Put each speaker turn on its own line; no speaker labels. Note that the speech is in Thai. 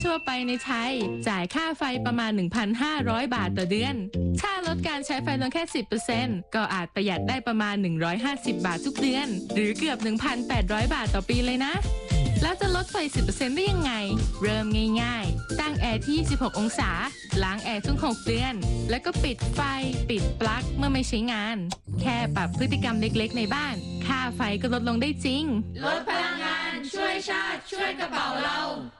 ทั่วไปในไทยจ่ายค่าไฟประมาณ 1,500 บาทต่อเดือนถ้าลดการใช้ไฟลงแค่ 10% ก็อาจประหยัดได้ประมาณ 150 บาททุกเดือนหรือเกือบ 1,800 บาทต่อปีเลยนะแล้วจะลดไฟ 10% ได้ยังไงเริ่มง่ายๆตั้งแอร์ที่ 26 องศาล้างแอร์ทุก 6 เดือนแล้วก็ปิดไฟปิดปลั๊กเมื่อไม่ใช้งานแค่ปรับพฤติกรรมเล็กๆในบ้านค่าไฟก็ลดลงได้จริง
ลดพลังงานช่วยชาติช่วยกระเป๋าเรา